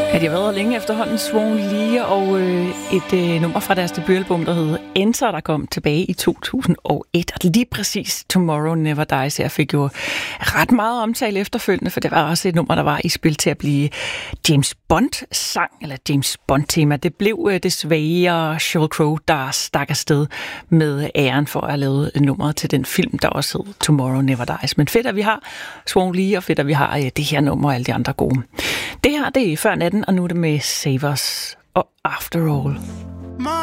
Ja, de har været længe efterhånden, Swan Lee, og et nummer fra deres debutalbum, der hedder Enter, der kom tilbage i 2001. Og lige præcis Tomorrow Never Dies. Jeg fik jo ret meget omtale efterfølgende, for det var også et nummer, der var i spil til at blive James Bond-sang, eller James Bond-tema. Det blev det svage Sheryl Crow, der stak afsted med æren for at have lavet nummeret til den film, der også hed Tomorrow Never Dies. Men fedt, at vi har Swan Lee, og fedt, at vi har det her nummer og alle de andre gode. Det her, det er Før Natten, og nu er det med Save Us og After All.